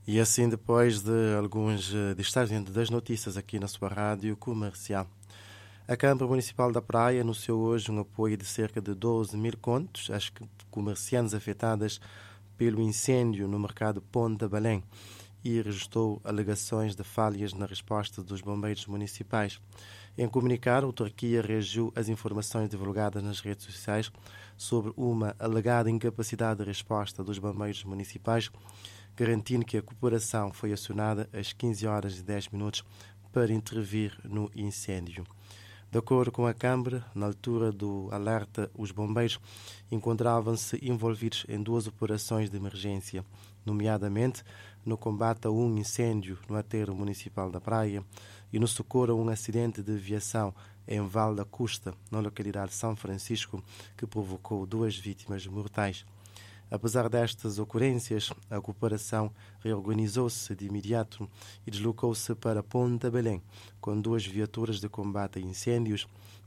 E assim, depois de alguns destaques das notícias aqui na sua rádio comercial, a Câmara Municipal da Praia anunciou hoje um apoio de cerca de 12 mil contos às comerciantes afetadas pelo incêndio no mercado Ponta Belém e registrou alegações de falhas na resposta dos bombeiros municipais. Em comunicado, a autarquia reagiu às informações divulgadas nas redes sociais sobre uma alegada incapacidade de resposta dos bombeiros municipais, garantindo que a cooperação foi acionada às 15 horas e 10 minutos para intervir no incêndio. De acordo com a Câmara, na altura do alerta, os bombeiros encontravam-se envolvidos em duas operações de emergência, nomeadamente no combate a um incêndio no aterro municipal da Praia e no socorro a um acidente de aviação em Val da Custa, na localidade de São Francisco, que provocou 2 vítimas mortais. Apesar destas ocorrências, a cooperação reorganizou-se de imediato e deslocou-se para Ponta Belém, com 2 viaturas de combate a incêndios,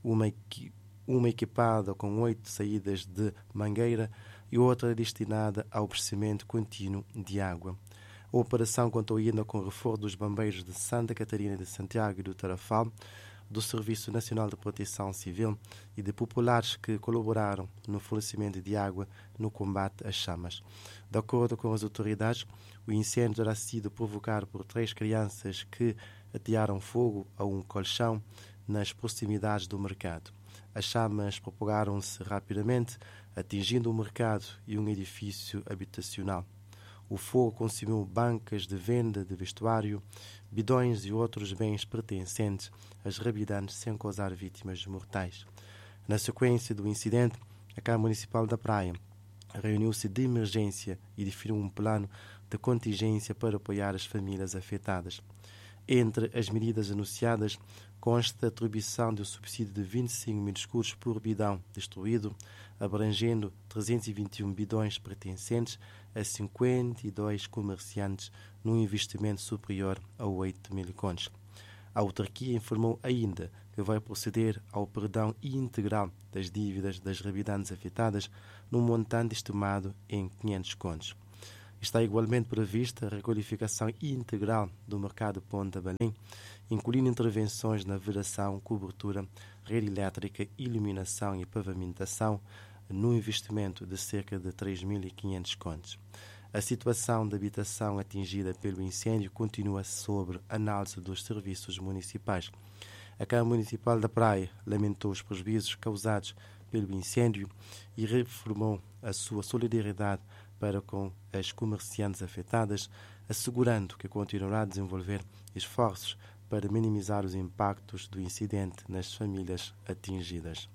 uma equipada com 8 saídas de mangueira e outra destinada ao abastecimento contínuo de água. A operação contou ainda com o reforço dos bombeiros de Santa Catarina de Santiago e do Tarrafal, do Serviço Nacional de Proteção Civil e de populares que colaboraram no fornecimento de água no combate às chamas. De acordo com as autoridades, o incêndio terá sido provocado por 3 crianças que atearam fogo a um colchão nas proximidades do mercado. As chamas propagaram-se rapidamente, atingindo o mercado e um edifício habitacional. O fogo consumiu bancas de venda de vestuário, bidões e outros bens pertencentes às rebidantes sem causar vítimas mortais. Na sequência do incidente, a Câmara Municipal da Praia reuniu-se de emergência e definiu um plano de contingência para apoiar as famílias afetadas. Entre as medidas anunciadas consta a atribuição de um subsídio de 25 mil escudos por bidão destruído, abrangendo 321 bidões pertencentes a 52 comerciantes, num investimento superior a 8 mil contos. A autarquia informou ainda que vai proceder ao perdão integral das dívidas das rebidantes afetadas, num montante estimado em 500 contos. Está igualmente prevista a requalificação integral do mercado Ponta Belém, incluindo intervenções na vedação, cobertura, rede elétrica, iluminação e pavimentação, no investimento de cerca de 3.500 contos. A situação da habitação atingida pelo incêndio continua sob análise dos serviços municipais. A Câmara Municipal da Praia lamentou os prejuízos causados pelo incêndio e reafirmou a sua solidariedade para com as comerciantes afetadas, assegurando que continuará a desenvolver esforços para minimizar os impactos do incidente nas famílias atingidas.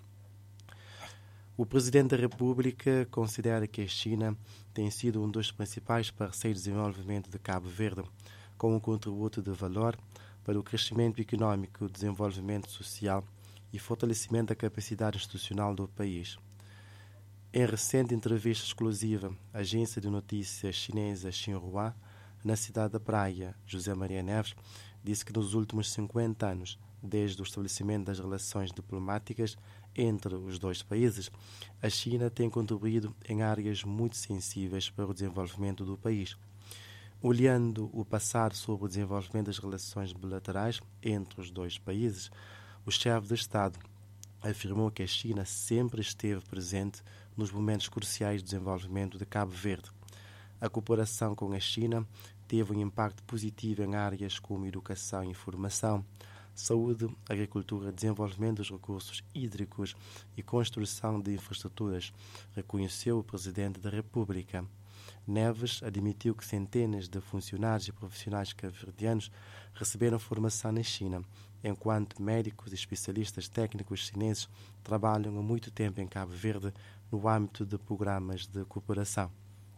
O Presidente da República considera que a China tem sido um dos principais parceiros de desenvolvimento de Cabo Verde, com um contributo de valor para o crescimento econômico, desenvolvimento social e fortalecimento da capacidade institucional do país. Em recente entrevista exclusiva à agência de notícias chinesa Xinhua, na cidade da Praia, José Maria Neves disse que nos últimos 50 anos, desde o estabelecimento das relações diplomáticas entre os dois países, a China tem contribuído em áreas muito sensíveis para o desenvolvimento do país. Olhando o passado sobre o desenvolvimento das relações bilaterais entre os dois países, o chefe de Estado afirmou que a China sempre esteve presente nos momentos cruciais do desenvolvimento de Cabo Verde. A cooperação com a China teve um impacto positivo em áreas como educação e informação, saúde, agricultura, desenvolvimento dos recursos hídricos e construção de infraestruturas, reconheceu o Presidente da República. Neves admitiu que centenas de funcionários e profissionais cabo-verdianos receberam formação na China, enquanto médicos e especialistas técnicos chineses trabalham há muito tempo em Cabo Verde no âmbito de programas de cooperação.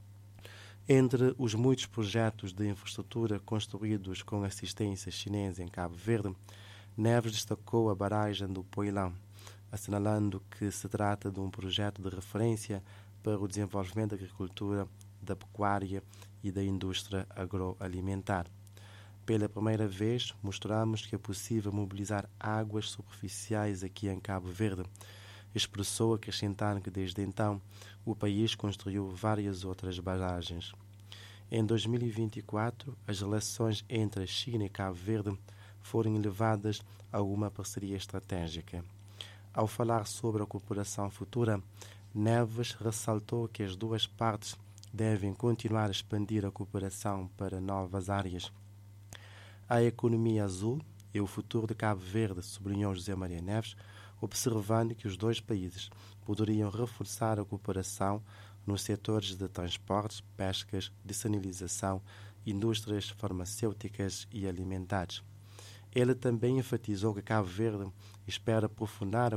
Entre os muitos projetos de infraestrutura construídos com assistência chinesa em Cabo Verde, Neves destacou a barragem do Poilão, assinalando que se trata de um projeto de referência para o desenvolvimento da agricultura, da pecuária e da indústria agroalimentar. Pela primeira vez, mostramos que é possível mobilizar águas superficiais aqui em Cabo Verde. Expressou, acrescentando que desde então o país construiu várias outras barragens. Em 2024, as relações entre a China e Cabo Verde foram elevadas a uma parceria estratégica. Ao falar sobre a cooperação futura, Neves ressaltou que as duas partes devem continuar a expandir a cooperação para novas áreas. A economia azul e o futuro de Cabo Verde, sublinhou José Maria Neves, observando que os dois países poderiam reforçar a cooperação nos setores de transportes, pescas, dessalinização, indústrias farmacêuticas e alimentares. Ele também enfatizou que Cabo Verde espera aprofundar a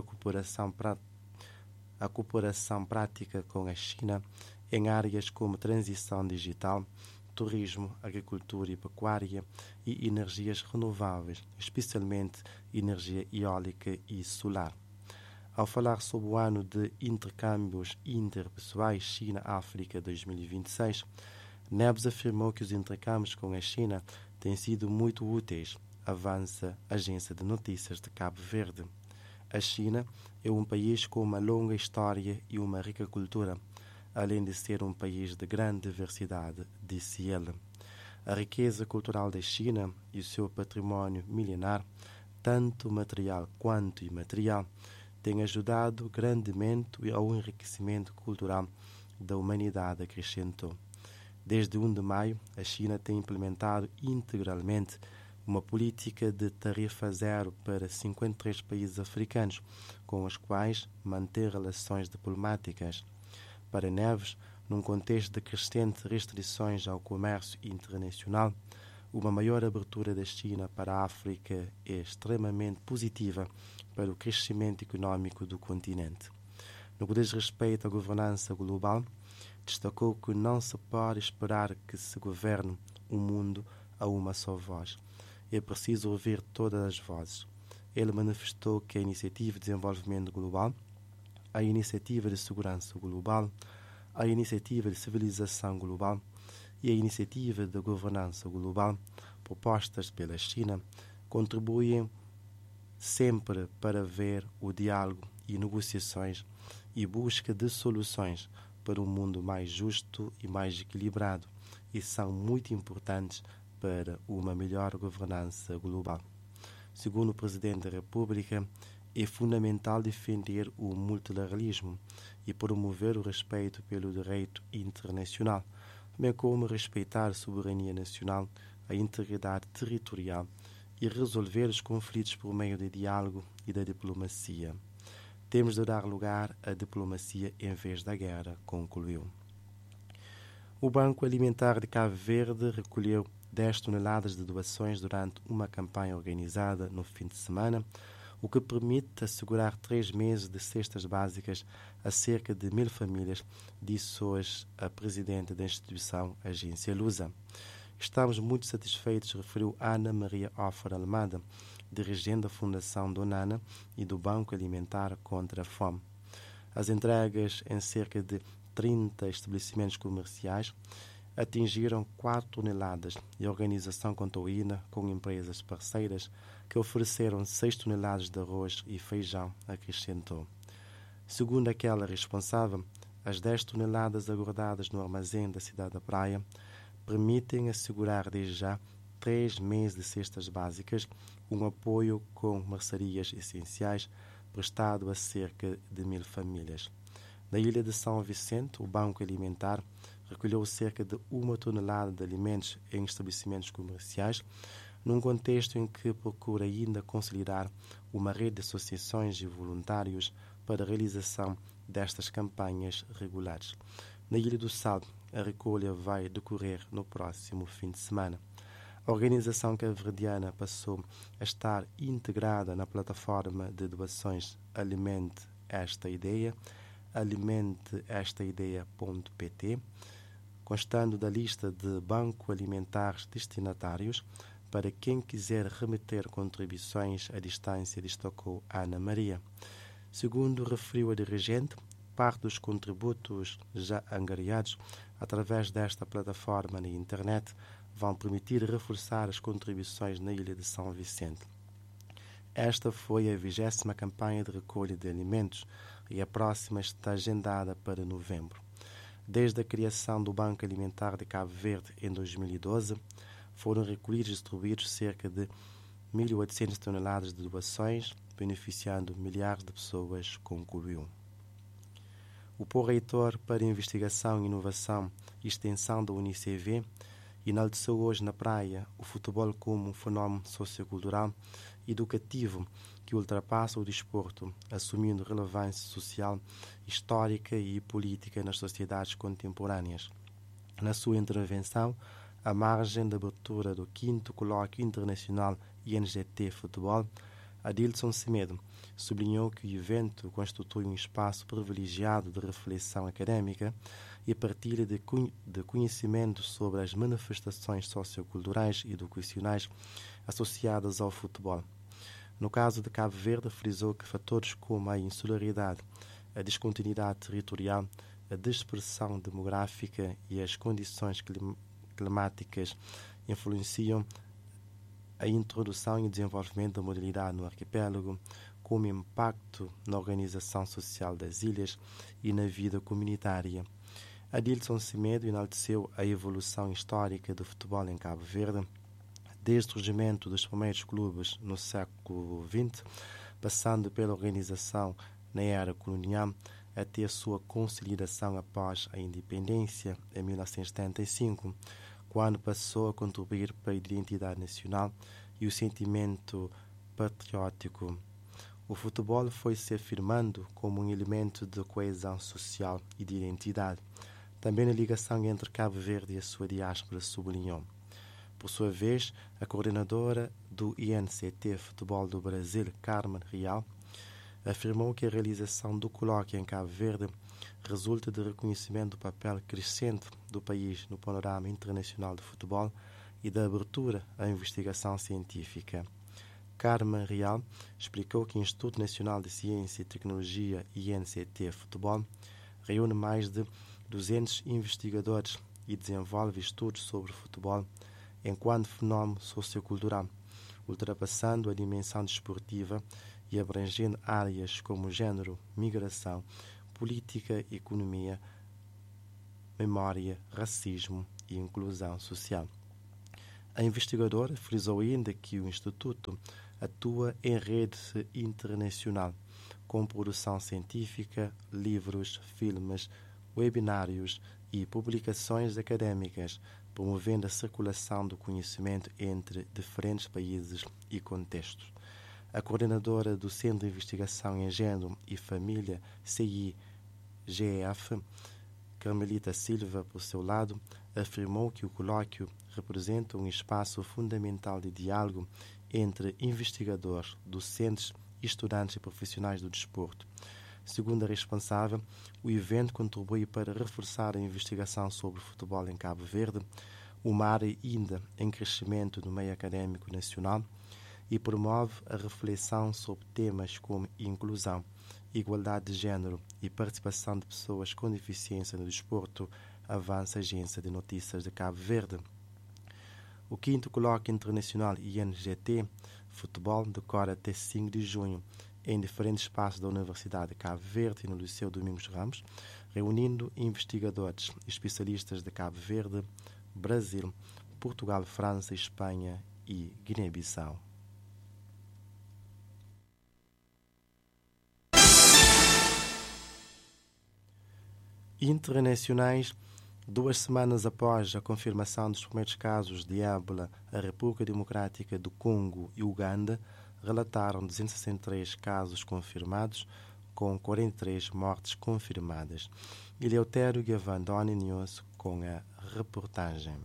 cooperação prática com a China em áreas como transição digital, turismo, agricultura e pecuária e energias renováveis, especialmente energia eólica e solar. Ao falar sobre o ano de intercâmbios interpessoais China-África 2026, Neves afirmou que os intercâmbios com a China têm sido muito úteis, avança a Agência de Notícias de Cabo Verde. A China é um país com uma longa história e uma rica cultura, além de ser um país de grande diversidade, disse ele. A riqueza cultural da China e o seu património milenar, tanto material quanto imaterial, têm ajudado grandemente ao enriquecimento cultural da humanidade, acrescentou. Desde 1 de maio, a China tem implementado integralmente uma política de tarifa zero para 53 países africanos, com os quais mantém relações diplomáticas. Para Neves, num contexto de crescentes restrições ao comércio internacional, uma maior abertura da China para a África é extremamente positiva para o crescimento econômico do continente. No que diz respeito à governança global, destacou que não se pode esperar que se governe o mundo a uma só voz. É preciso ouvir todas as vozes. Ele manifestou que a Iniciativa de Desenvolvimento Global, a Iniciativa de Segurança Global, a Iniciativa de Civilização Global e a Iniciativa de Governança Global, propostas pela China, contribuem sempre para ver o diálogo e negociações e busca de soluções para um mundo mais justo e mais equilibrado e são muito importantes para uma melhor governança global. Segundo o Presidente da República, é fundamental defender o multilateralismo e promover o respeito pelo direito internacional, bem como respeitar a soberania nacional, a integridade territorial e resolver os conflitos por meio do diálogo e da diplomacia. Temos de dar lugar à diplomacia em vez da guerra, concluiu. O Banco Alimentar de Cabo Verde recolheu 10 toneladas de doações durante uma campanha organizada no fim de semana, o que permite assegurar 3 meses de cestas básicas a cerca de 1.000 famílias, disse hoje a presidente da instituição, Agência Lusa. Estamos muito satisfeitos, referiu Ana Maria Offer Almada, dirigente da Fundação Donana e do Banco Alimentar contra a Fome. As entregas em cerca de 30 estabelecimentos comerciais atingiram 4 toneladas e a organização contou ainda com empresas parceiras que ofereceram 6 toneladas de arroz e feijão, acrescentou. Segundo aquela responsável, as 10 toneladas aguardadas no armazém da cidade da Praia permitem assegurar desde já 3 meses de cestas básicas, um apoio com mercearias essenciais prestado a cerca de 1.000 famílias. Na ilha de São Vicente, o Banco Alimentar recolheu cerca de 1 tonelada de alimentos em estabelecimentos comerciais, num contexto em que procura ainda consolidar uma rede de associações e voluntários para a realização destas campanhas regulares. Na Ilha do Sal, a recolha vai decorrer no próximo fim de semana. A organização cabo-verdiana passou a estar integrada na plataforma de doações Alimente Esta Ideia, alimenteestaideia.pt, constando da lista de banco alimentares destinatários para quem quiser remeter contribuições à distância, destacou Ana Maria. Segundo referiu a dirigente, parte dos contributos já angariados através desta plataforma na internet vão permitir reforçar as contribuições na ilha de São Vicente. Esta foi a 20ª campanha de recolha de alimentos e a próxima está agendada para novembro. Desde a criação do Banco Alimentar de Cabo Verde em 2012, foram recolhidos e distribuídos cerca de 1.800 toneladas de doações, beneficiando milhares de pessoas, concluiu. O pró-reitor para Investigação, Inovação e Extensão da UNICV enalteceu hoje na praia o futebol como um fenómeno sociocultural e educativo que ultrapassa o desporto, assumindo relevância social, histórica e política nas sociedades contemporâneas. Na sua intervenção, à margem da abertura do 5º Colóquio Internacional INGT Futebol, Adilson Semedo sublinhou que o evento constitui um espaço privilegiado de reflexão académica e partilha de conhecimento sobre as manifestações socioculturais e educacionais associadas ao futebol. No caso de Cabo Verde, frisou que fatores como a insularidade, a descontinuidade territorial, a dispersão demográfica e as condições climáticas influenciam a introdução e desenvolvimento da modalidade no arquipélago, como impacto na organização social das ilhas e na vida comunitária. Adilson Semedo enalteceu a evolução histórica do futebol em Cabo Verde, desde o surgimento dos primeiros clubes no século XX, passando pela organização na era colonial até a sua consolidação após a independência em 1975, quando passou a contribuir para a identidade nacional e o sentimento patriótico. O futebol foi se afirmando como um elemento de coesão social e de identidade. Também na ligação entre Cabo Verde e a sua diáspora, sublinhou. Por sua vez, a coordenadora do INCT Futebol do Brasil, Carmen Real, afirmou que a realização do colóquio em Cabo Verde resulta de reconhecimento do papel crescente do país no panorama internacional de futebol e da abertura à investigação científica. Carmen Real explicou que o Instituto Nacional de Ciência e Tecnologia INCT Futebol reúne mais de 200 investigadores e desenvolve estudos sobre futebol enquanto fenómeno sociocultural, ultrapassando a dimensão desportiva e abrangendo áreas como gênero, migração, política, economia, memória, racismo e inclusão social. A investigadora frisou ainda que o Instituto atua em rede internacional, com produção científica, livros, filmes, webinários e publicações acadêmicas, promovendo a circulação do conhecimento entre diferentes países e contextos. A coordenadora do Centro de Investigação em Gênero e Família, CIGF, Carmelita Silva, por seu lado, afirmou que o colóquio representa um espaço fundamental de diálogo entre investigadores, docentes, estudantes e profissionais do desporto. Segundo a responsável, o evento contribui para reforçar a investigação sobre o futebol em Cabo Verde, uma área ainda em crescimento no meio académico nacional, e promove a reflexão sobre temas como inclusão, igualdade de género e participação de pessoas com deficiência no desporto, avança a Agência de Notícias de Cabo Verde. O 5º Colóquio Internacional INGT Futebol decorre até 5 de junho em diferentes espaços da Universidade de Cabo Verde e no Liceu Domingos Ramos, reunindo investigadores e especialistas de Cabo Verde, Brasil, Portugal, França, Espanha e Guiné-Bissau. Internacionais. 2 semanas após a confirmação dos primeiros casos de ébola, a República Democrática do Congo e Uganda relataram 263 casos confirmados, com 43 mortes confirmadas. Eleutério Gavandoni News com a reportagem.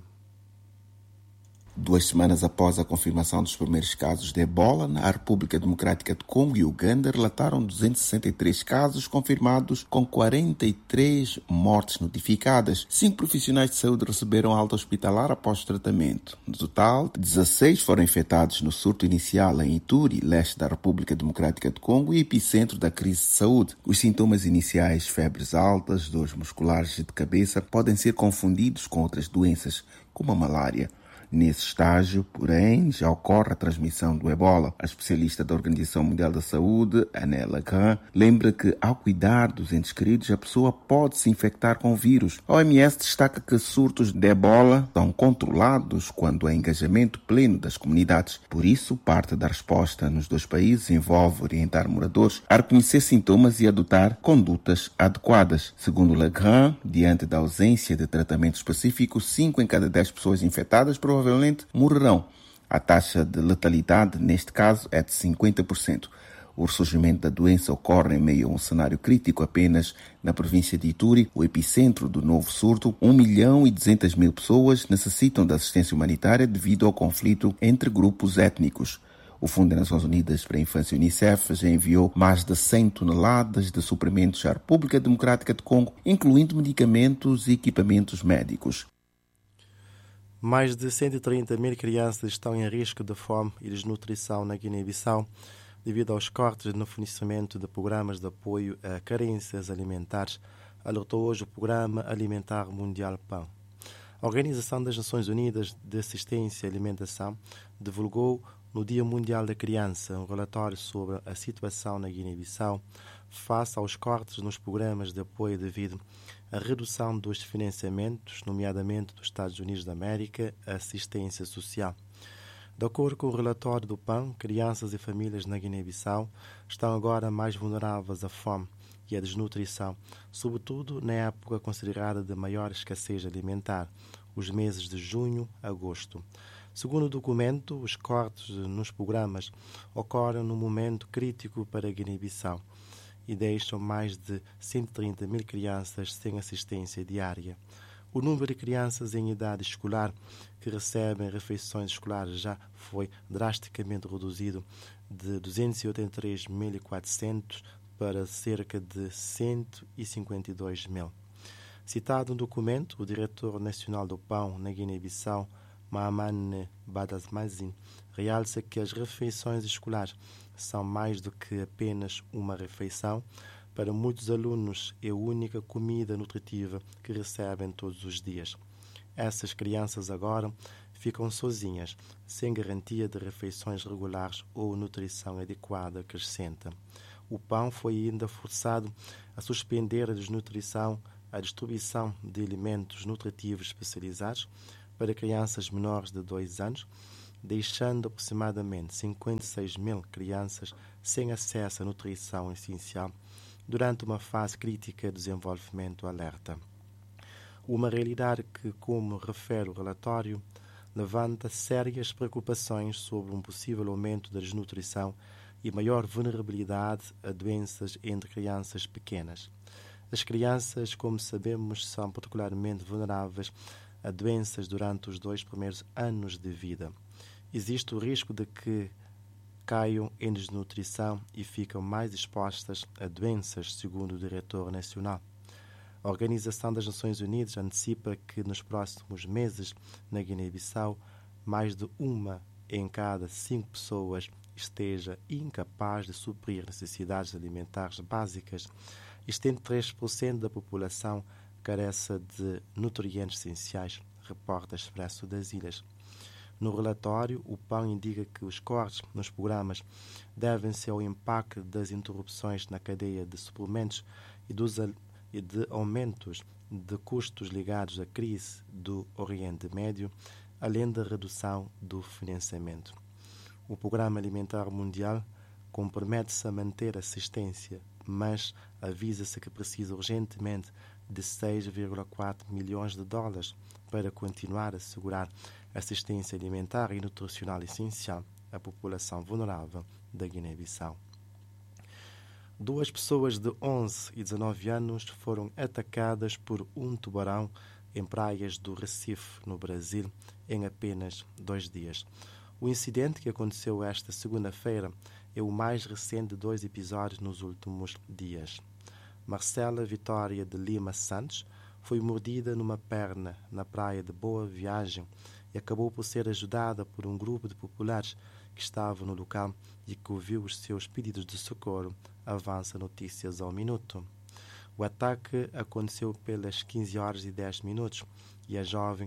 2 semanas após a confirmação dos primeiros casos de ebola, a República Democrática do Congo e Uganda relataram 263 casos confirmados, com 43 mortes notificadas. 5 profissionais de saúde receberam alta hospitalar após tratamento. No total, 16 foram infectados no surto inicial em Ituri, leste da República Democrática do Congo e epicentro da crise de saúde. Os sintomas iniciais, febres altas, dores musculares e de cabeça, podem ser confundidos com outras doenças, como a malária. Nesse estágio, porém, já ocorre a transmissão do ebola. A especialista da Organização Mundial da Saúde, Anela Khan, lembra que, ao cuidar dos entes queridos, a pessoa pode se infectar com o vírus. A OMS destaca que surtos de ebola são controlados quando há engajamento pleno das comunidades. Por isso, parte da resposta nos dois países envolve orientar moradores a reconhecer sintomas e adotar condutas adequadas. Segundo Legrand, diante da ausência de tratamento específico, 5 em cada 10 pessoas infectadas provavelmente morrerão. A taxa de letalidade, neste caso, é de 50%. O ressurgimento da doença ocorre em meio a um cenário crítico apenas na província de Ituri, o epicentro do novo surto. 1.200.000 pessoas necessitam de assistência humanitária devido ao conflito entre grupos étnicos. O Fundo das Nações Unidas para a Infância, UNICEF, já enviou mais de 100 toneladas de suprimentos à República Democrática do Congo, incluindo medicamentos e equipamentos médicos. Mais de 130.000 crianças estão em risco de fome e desnutrição na Guiné-Bissau devido aos cortes no fornecimento de programas de apoio a carências alimentares, alertou hoje o Programa Alimentar Mundial PAN. A Organização das Nações Unidas de Assistência e Alimentação divulgou no Dia Mundial da Criança um relatório sobre a situação na Guiné-Bissau face aos cortes nos programas de apoio devido à redução dos financiamentos, nomeadamente dos Estados Unidos da América, à assistência social. De acordo com o relatório do PAN, crianças e famílias na Guiné-Bissau estão agora mais vulneráveis à fome e à desnutrição, sobretudo na época considerada de maior escassez alimentar, os meses de junho a agosto. Segundo o documento, os cortes nos programas ocorrem num momento crítico para a Guiné-Bissau e deixam mais de 130.000 crianças sem assistência diária. O número de crianças em idade escolar que recebem refeições escolares já foi drasticamente reduzido de 283.400 para cerca de 152.000. Citado no documento, o diretor nacional do PAN na Guiné-Bissau, Mahamane Badasmazin, realça que as refeições escolares são mais do que apenas uma refeição. Para muitos alunos é a única comida nutritiva que recebem todos os dias. Essas crianças agora ficam sozinhas, sem garantia de refeições regulares ou nutrição adequada acrescenta. O PAN foi ainda forçado a suspender a desnutrição, a distribuição de alimentos nutritivos especializados para crianças menores de 2 anos, deixando aproximadamente 56.000 crianças sem acesso à nutrição essencial durante uma fase crítica de desenvolvimento alerta. Uma realidade que, como refere o relatório, levanta sérias preocupações sobre um possível aumento da desnutrição e maior vulnerabilidade a doenças entre crianças pequenas. As crianças, como sabemos, são particularmente vulneráveis a doenças durante os 2 primeiros anos de vida. Existe o risco de que caiam em desnutrição e ficam mais expostas a doenças, segundo o diretor nacional. A Organização das Nações Unidas antecipa que nos próximos meses, na Guiné-Bissau, mais de 1 em cada 5 pessoas esteja incapaz de suprir necessidades alimentares básicas e 73% da população carece de nutrientes essenciais, reporta Expresso das Ilhas. No relatório, o PAN indica que os cortes nos programas devem-se ao impacto das interrupções na cadeia de suprimentos e de aumentos de custos ligados à crise do Oriente Médio, além da redução do financiamento. O Programa Alimentar Mundial compromete-se a manter a assistência, mas avisa-se que precisa urgentemente de 6,4 milhões de dólares para continuar a assegurar assistência alimentar e nutricional essencial à população vulnerável da Guiné-Bissau. 2 pessoas de 11 e 19 anos foram atacadas por um tubarão em praias do Recife, no Brasil, em apenas 2 dias. O incidente, que aconteceu esta segunda-feira, é o mais recente de 2 episódios nos últimos dias. Marcela Vitória de Lima Santos foi mordida numa perna na praia de Boa Viagem e acabou por ser ajudada por um grupo de populares que estavam no local e que ouviu os seus pedidos de socorro, avança Notícias ao Minuto. O ataque aconteceu pelas 15h10 e a jovem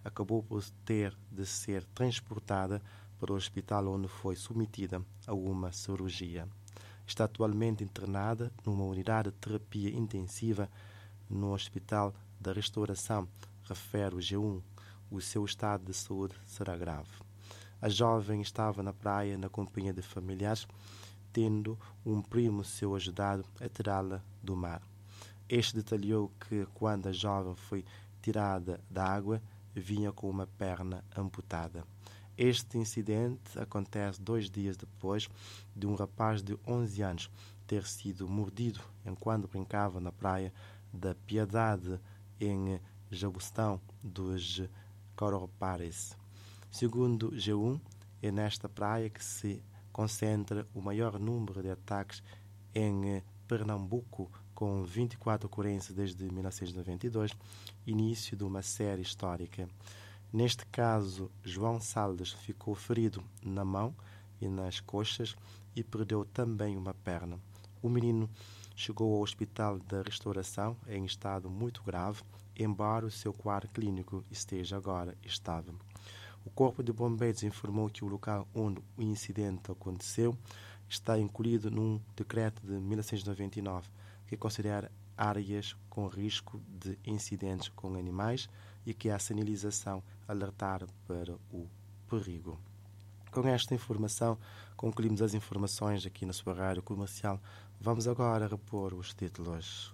acabou por ter de ser transportada para o hospital onde foi submetida a uma cirurgia. Está atualmente internada numa unidade de terapia intensiva no Hospital da Restauração, refere o G1. O seu estado de saúde será grave. A jovem estava na praia na companhia de familiares, tendo um primo seu ajudado a tirá-la do mar. Este detalhou que, quando a jovem foi tirada da água, vinha com uma perna amputada. Este incidente acontece 2 dias depois de um rapaz de 11 anos ter sido mordido enquanto brincava na praia da Piedade, em Jabustão dos Coropares. Segundo G1, é nesta praia que se concentra o maior número de ataques em Pernambuco, com 24 ocorrências desde 1992, início de uma série histórica. Neste caso, João Salles ficou ferido na mão e nas coxas e perdeu também uma perna. O menino chegou ao Hospital da Restauração em estado muito grave, embora o seu quadro clínico esteja agora estável. O Corpo de Bombeiros informou que o local onde o incidente aconteceu está incluído num decreto de 1999 que considera áreas com risco de incidentes com animais e que a sinalização alertar para o perigo. Com esta informação, concluímos as informações aqui na sua rádio comercial. Vamos agora repor os títulos.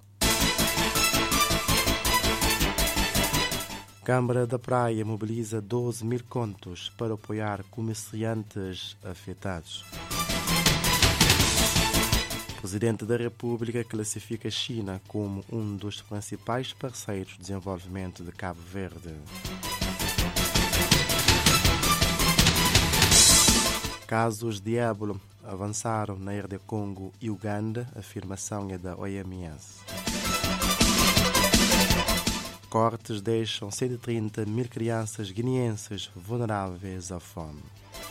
Câmara da Praia mobiliza 12 mil contos para apoiar comerciantes afetados. O Presidente da República classifica a China como um dos principais parceiros de desenvolvimento de Cabo Verde. Casos de ébola avançaram na RD Congo e Uganda, a afirmação é da OMS. Cortes deixam 130 mil crianças guineenses vulneráveis à fome.